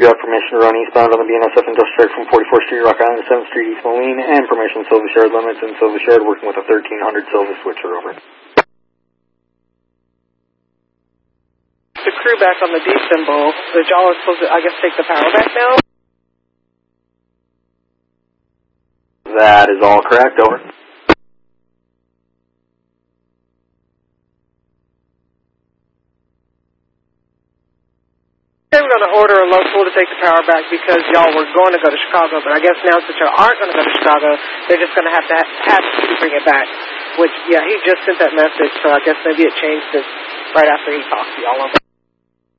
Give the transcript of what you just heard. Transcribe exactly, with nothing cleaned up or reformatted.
You have permission to run eastbound on the B N S F Industrial from forty-fourth Street, Rock Island, seventh Street, East Moline, and permission Silva Shard limits in Silva Shard, working with a thirteen hundred Silva switcher, over. The crew back on the D symbol, that y'all are supposed to, I guess, take the power back now? That is all correct, over. I'm going to order a local to take the power back because y'all were going to go to Chicago, but I guess now since y'all aren't going to go to Chicago, they're just going to have to ha have to bring it back. Which, yeah, he just sent that message, so I guess maybe it changed since right after he talked to y'all.